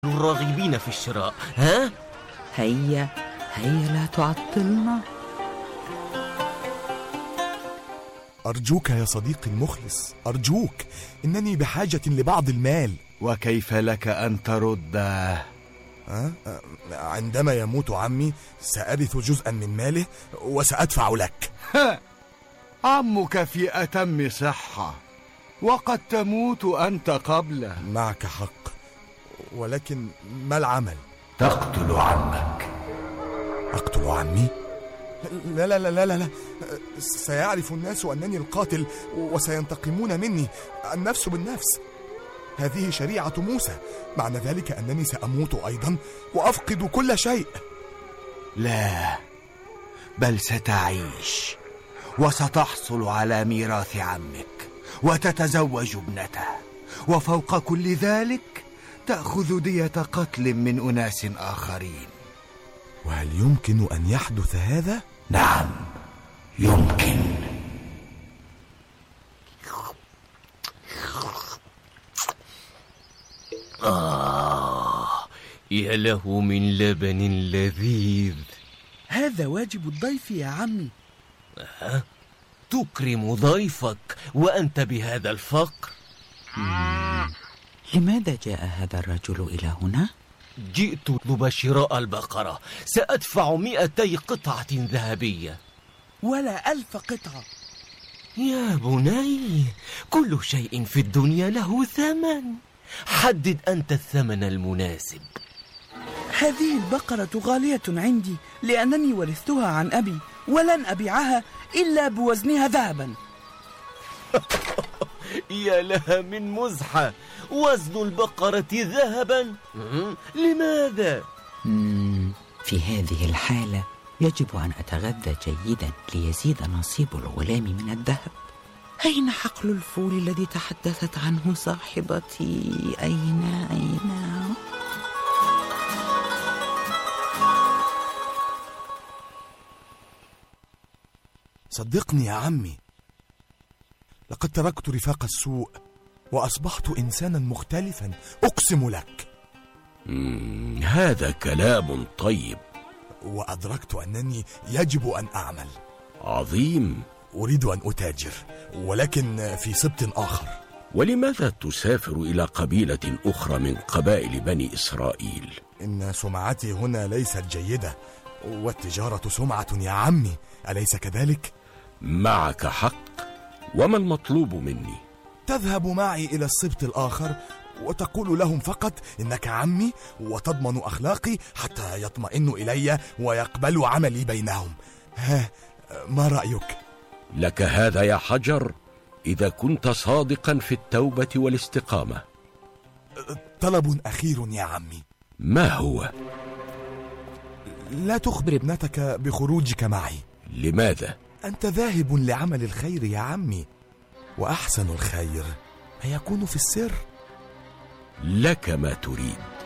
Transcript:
الراغبين في الشراء. ها؟ هيا لا تعطلنا. أرجوك يا صديقي المخلص، أرجوك، إنني بحاجة لبعض المال. وكيف لك أن ترده؟ عندما يموت عمي سأرث جزءا من ماله وسأدفع لك. عمك في أتم صحة، وقد تموت أنت قبله. معك حق، ولكن ما العمل؟ تقتل عمك. أقتل عمي؟ لا لا لا لا لا، سيعرف الناس أنني القاتل وسينتقمون مني. النفس بالنفس، هذه شريعة موسى، معنى ذلك أنني سأموت أيضا وأفقد كل شيء. لا، بل ستعيش وستحصل على ميراث عمك وتتزوج ابنته، وفوق كل ذلك تأخذ دية قتل من أناس آخرين. وهل يمكن أن يحدث هذا؟ نعم، يمكن. يا له من لبن لذيذ. هذا واجب الضيف يا عمي. تكرم ضيفك وأنت بهذا الفقر؟ لماذا جاء هذا الرجل إلى هنا؟ جئت أطلب شراء البقرة، سأدفع 200 قطعة ذهبية. ولا 1000 قطعة. يا بني، كل شيء في الدنيا له ثمن، حدد أنت الثمن المناسب. هذه البقرة غالية عندي لأنني ورثتها عن أبي، ولن أبيعها إلا بوزنها ذهبا. يا لها من مزحة، وزن البقرة ذهبا؟ لماذا؟ في هذه الحالة يجب أن أتغذى جيدا ليزيد نصيب الغلام من الذهب. أين حقل الفول الذي تحدثت عنه صاحبتي؟ أين؟ صدقني يا عمي، لقد تركت رفاق السوء وأصبحت إنسانا مختلفا، أقسم لك. هذا كلام طيب. وأدركت أنني يجب أن أعمل. عظيم. أريد أن أتاجر، ولكن في سبط آخر. ولماذا تسافر إلى قبيلة أخرى من قبائل بني إسرائيل؟ إن سمعتي هنا ليست جيدة، والتجارة سمعة يا عمي، أليس كذلك؟ معك حق. وما المطلوب مني؟ تذهب معي إلى السبط الآخر وتقول لهم فقط إنك عمي، وتضمن أخلاقي حتى يطمئنوا إلي ويقبلوا عملي بينهم. ما رأيك؟ لك هذا يا حجر، إذا كنت صادقا في التوبة والاستقامة. طلب أخير يا عمي. ما هو؟ لا تخبر ابنتك بخروجك معي. لماذا؟ أنت ذاهب لعمل الخير يا عمي، وأحسن الخير ما يكون في السر. لك ما تريد.